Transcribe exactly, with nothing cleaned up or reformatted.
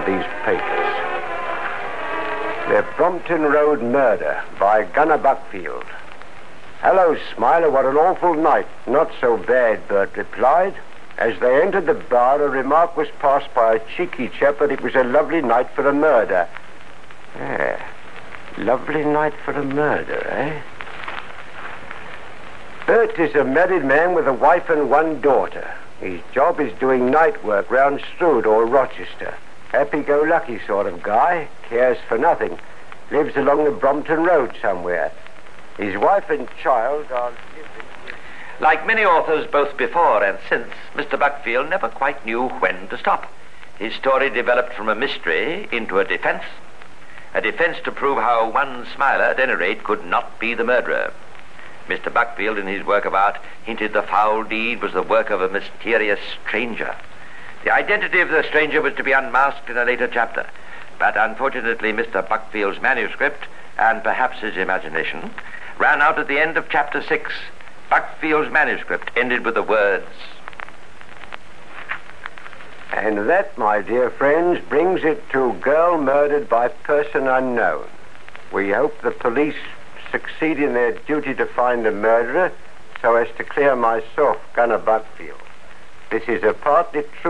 these papers. The Brompton Road Murder by Gunner Buckfield. Hello, Smiler, what an awful night. Not so bad, Bert replied. As they entered the bar, a remark was passed by a cheeky chap that it was a lovely night for a murder. Yeah, lovely night for a murder, eh? Bert is a married man with a wife and one daughter. His job is doing night work round Strood or Rochester. Happy-go-lucky sort of guy, cares for nothing. Lives along the Brompton Road somewhere. His wife and child are living... Like many authors both before and since, Mister Buckfield never quite knew when to stop. His story developed from a mystery into a defense. A defense to prove how one Smiler, at any rate, could not be the murderer. Mister Buckfield, in his work of art, hinted the foul deed was the work of a mysterious stranger. The identity of the stranger was to be unmasked in a later chapter. But unfortunately, Mister Buckfield's manuscript, and perhaps his imagination, ran out at the end of chapter six. Buckfield's manuscript ended with the words... And that, my dear friends, brings it to girl murdered by person unknown. We hope the police succeed in their duty to find the murderer so as to clear myself, Gunner Buckfield. This is a partly true